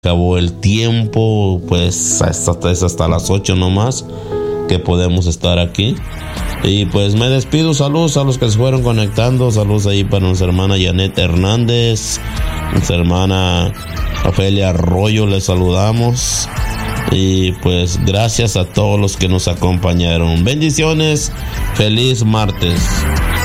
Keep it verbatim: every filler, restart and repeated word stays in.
acabó el tiempo, pues hasta, es hasta las ocho nomás que podemos estar aquí. Y pues me despido, saludos a los que se fueron conectando, saludos ahí para nuestra hermana Janet Hernández, nuestra hermana Ofelia Arroyo, les saludamos. Y pues gracias a todos los que nos acompañaron. Bendiciones, feliz martes.